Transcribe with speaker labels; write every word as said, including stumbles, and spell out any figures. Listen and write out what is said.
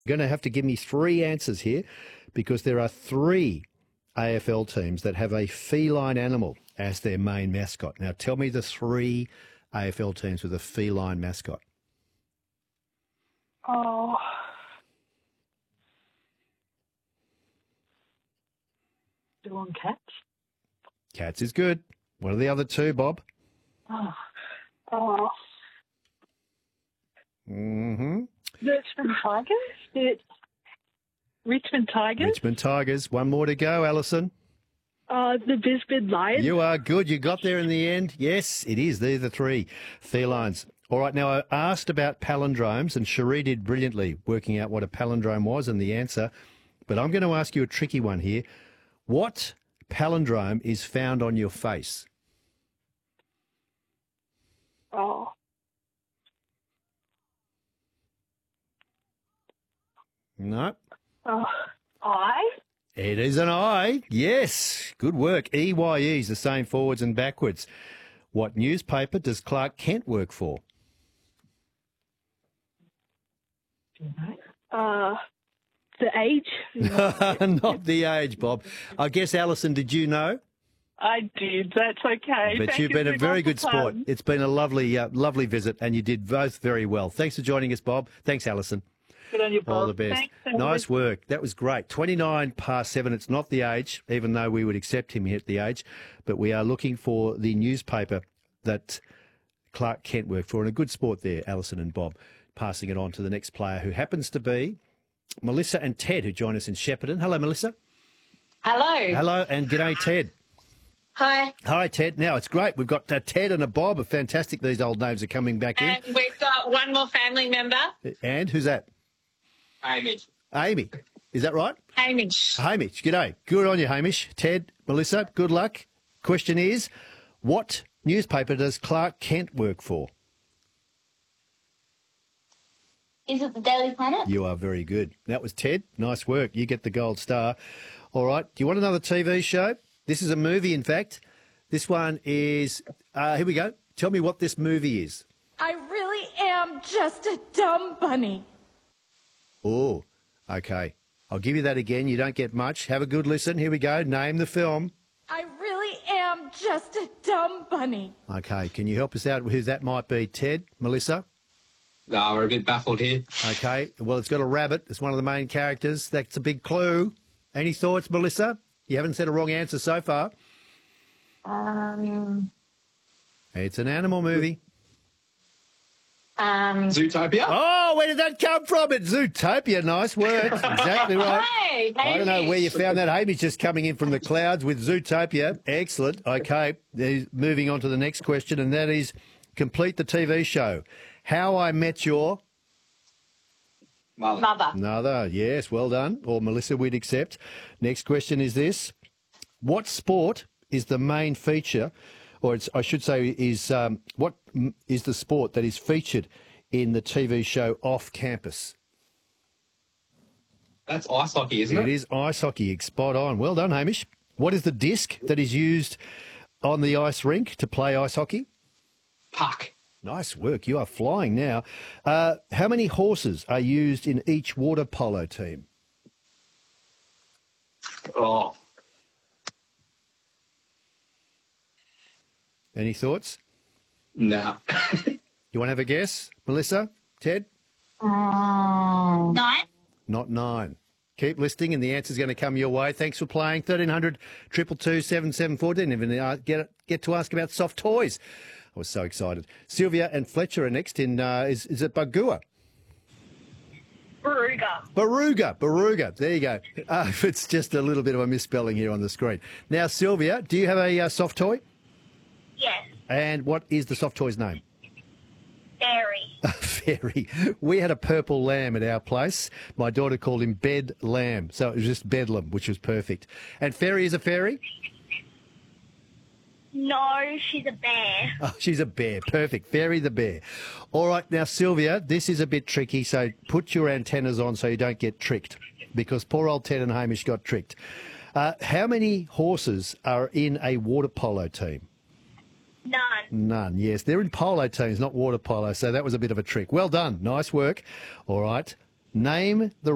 Speaker 1: You're going to have to give me three answers here because there are three A F L teams that have a feline animal as their main mascot. Now, tell me the three A F L teams with a feline mascot.
Speaker 2: Oh. Doing cats?
Speaker 1: Cats is good. What are the other two, Bob?
Speaker 2: Oh. Oh.
Speaker 1: Mm-hmm.
Speaker 2: Richmond Tigers? It, Richmond Tigers?
Speaker 1: Richmond Tigers. One more to go, Alison.
Speaker 2: Uh, the Brisbane Lions?
Speaker 1: You are good. You got there in the end. Yes, it is. They're the three felines. All right, now I asked about palindromes, and Cherie did brilliantly working out what a palindrome was and the answer. But I'm going to ask you a tricky one here. What palindrome is found on your face?
Speaker 2: Oh.
Speaker 1: No.
Speaker 2: Oh. I?
Speaker 1: It is an I. Yes. Good work. E Y E is the same forwards and backwards. What newspaper does Clark Kent work for?
Speaker 2: Uh, the Age?
Speaker 1: Not the Age, Bob. I guess, Alison, did you know?
Speaker 2: I did. That's okay.
Speaker 1: But
Speaker 2: Thank
Speaker 1: you've
Speaker 2: you
Speaker 1: been
Speaker 2: so
Speaker 1: a very
Speaker 2: much
Speaker 1: good
Speaker 2: for
Speaker 1: sport.
Speaker 2: fun.
Speaker 1: It's been a lovely, uh, lovely visit, and you did both very well. Thanks for joining us, Bob. Thanks, Alison.
Speaker 2: Good on you, Bob.
Speaker 1: All the best.
Speaker 2: Thanks so
Speaker 1: Nice
Speaker 2: much.
Speaker 1: work. That was great. twenty-nine past seven. It's not the Age, even though we would accept him here at the Age, but we are looking for the newspaper that Clark Kent worked for. And a good sport there, Alison and Bob, passing it on to the next player, who happens to be Melissa and Ted, who join us in Shepparton. Hello, Melissa.
Speaker 3: Hello.
Speaker 1: Hello, and g'day, Ted.
Speaker 3: Hi.
Speaker 1: Hi, Ted. Now, it's great. We've got uh, Ted and a Bob. Fantastic. These old names are coming back in.
Speaker 3: And we've got one more family member,
Speaker 1: And who's that?
Speaker 3: Amy.
Speaker 1: Amy. Is that right?
Speaker 3: Hamish.
Speaker 1: Hamish. G'day. Good on you, Hamish. Ted, Melissa, good luck. Question is, what newspaper does Clark Kent work for?
Speaker 4: Is it the Daily Planet?
Speaker 1: You are very good. That was Ted. Nice work. You get the gold star. All right. Do you want another T V show? This is a movie, in fact. This one is, uh, here we go. Tell me what this movie is.
Speaker 5: I really am just a dumb bunny.
Speaker 1: Oh, okay. I'll give you that again. You don't get much. Have a good listen. Here we go. Name the film.
Speaker 5: I really am just a dumb bunny.
Speaker 1: Okay. Can you help us out with who that might be? Ted? Melissa?
Speaker 6: No, we're a bit baffled here.
Speaker 1: Okay. Well, it's got a rabbit. It's one of the main characters. That's a big clue. Any thoughts, Melissa? You haven't said a wrong answer so far.
Speaker 4: Um,
Speaker 1: It's an animal movie.
Speaker 4: um,
Speaker 6: Zootopia?
Speaker 1: Oh, where did that come from? It's Zootopia. Nice work. Exactly right.
Speaker 4: hey,
Speaker 1: I don't know where you found that. Hamish just coming in from the clouds with Zootopia. Excellent. Okay, there's- moving on to the next question, and that is complete the T V show. How I Met Your
Speaker 6: Mother.
Speaker 4: Mother.
Speaker 1: Mother. Yes, well done. Or Melissa, we'd accept. Next question is this. What sport is the main feature, or it's, I should say, is um, what m- is the sport that is featured in the T V show Off Campus?
Speaker 6: That's ice hockey, isn't it?
Speaker 1: It is ice hockey. Spot on. Well done, Hamish. What is the disc that is used on the ice rink to play ice hockey?
Speaker 6: Puck.
Speaker 1: Nice work. You are flying now. Uh, how many horses are used in each water polo team?
Speaker 6: Oh,
Speaker 1: Any thoughts?
Speaker 6: no.
Speaker 1: You want to have a guess? Melissa? Ted?
Speaker 4: Um, Nine?
Speaker 1: Not nine. Keep listening and the answer's going to come your way. Thanks for playing. thirteen hundred, two two two, seven seven four. Didn't even uh, get, get to ask about soft toys. I was so excited. Sylvia and Fletcher are next in, uh, is, is it Bagua?
Speaker 2: Baruga.
Speaker 1: Baruga, Baruga. There you go. Uh, it's just a little bit of a misspelling here on the screen. Now, Sylvia, do you have a uh, soft toy?
Speaker 4: Yes.
Speaker 1: And what is the soft toy's name?
Speaker 4: Fairy.
Speaker 1: Fairy. We had a purple lamb at our place. My daughter called him Bed Lamb, so it was just Bedlam, which was perfect. And Fairy is a fairy?
Speaker 4: No, she's a bear.
Speaker 1: Oh, she's a bear. Perfect. Fairy the bear. All right, now, Sylvia, this is a bit tricky, so put your antennas on so you don't get tricked, because poor old Ted and Hamish got tricked. Uh, how many horses are in a water polo team?
Speaker 4: None.
Speaker 1: None, yes. They're in polo teams, not water polo, so that was a bit of a trick. Well done. Nice work. All right. Name the